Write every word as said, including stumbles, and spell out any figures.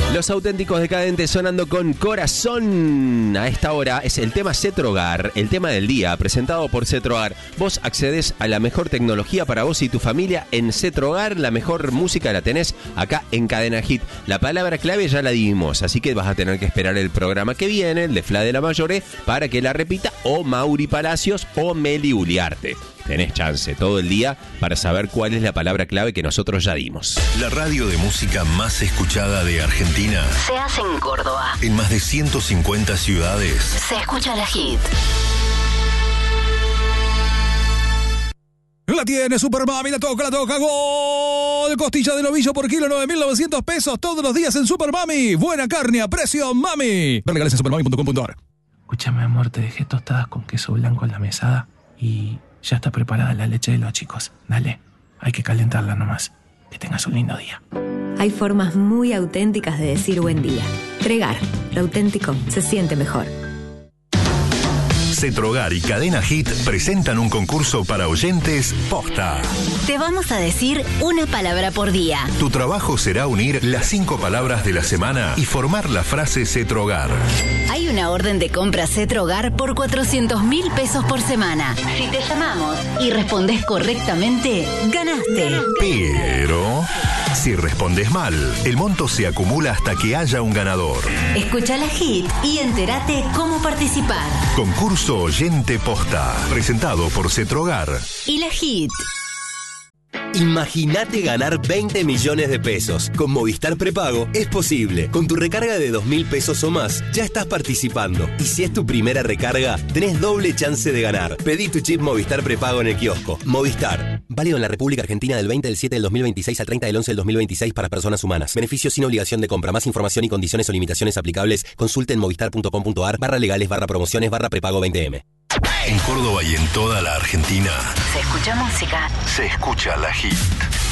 Los Auténticos Decadentes sonando con Corazón. A esta hora es el tema Cetrogar, el tema del día, presentado por Cetrogar. Vos accedes a la mejor tecnología para vos y tu familia en Cetrogar. La mejor música la tenés acá en Cadena Hit. La palabra clave ya la dimos, así que vas a tener que esperar el programa que viene, el de Fla de la Mayore, para que la repita o Mauri Palacios o Meli Uliarte. Tenés chance todo el día para saber cuál es la palabra clave que nosotros ya dimos. La radio de música más escuchada de Argentina se hace en Córdoba. En más de ciento cincuenta ciudades. Se escucha la Hit. La tiene Super Mami, la toca, la toca, gol. Costilla de novillo por kilo, nueve mil novecientos pesos todos los días en Super Mami. Buena carne a precio, mami. Ver legales en supermami punto com punto ar. Escúchame, amor, te dejé tostadas con queso blanco en la mesada y ya está preparada la leche de los chicos. Dale, hay que calentarla nomás. Que tengas un lindo día. Hay formas muy auténticas de decir buen día. Tregar, lo auténtico se siente mejor. Cetrogar y Cadena Hit presentan un concurso para oyentes posta. Te vamos a decir una palabra por día. Tu trabajo será unir las cinco palabras de la semana y formar la frase Cetrogar. Hay una orden de compra Cetrogar por cuatrocientos mil pesos por semana. Si te llamamos y respondes correctamente, ganaste. Pero si respondes mal, el monto se acumula hasta que haya un ganador. Escucha la Hit y entérate cómo participar. Concurso Oyente Posta, presentado por Cetrogar y la Hit. Imagínate ganar veinte millones de pesos. Con Movistar Prepago es posible. Con tu recarga de dos mil pesos o más, ya estás participando. Y si es tu primera recarga, tenés doble chance de ganar. Pedí tu chip Movistar Prepago en el kiosco. Movistar. Válido en la República Argentina del veinte del siete del dos mil veintiséis al treinta del once del dos mil veintiséis para personas humanas. Beneficio sin obligación de compra. Más información y condiciones o limitaciones aplicables, consulte en movistar punto com punto ar barra legales barra promociones barra prepago veinte eme. En Córdoba y en toda la Argentina se escucha música. Se escucha la Hit.